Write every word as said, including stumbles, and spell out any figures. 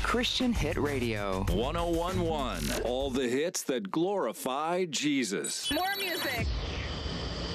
Christian Hit Radio. one oh one point one. All the hits that glorify Jesus. More music.